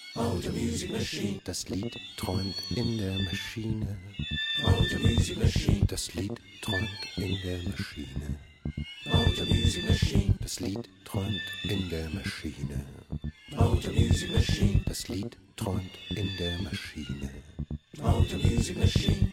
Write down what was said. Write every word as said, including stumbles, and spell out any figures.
Motor Music Machine. Das Lied träumt in der Maschine. Motor Music Machine. Das Lied träumt in der Maschine. Motor Music Machine. Das Lied träumt in der Maschine. Motor Music Machine. Das Lied träumt in der Maschine. Motor Music Machine.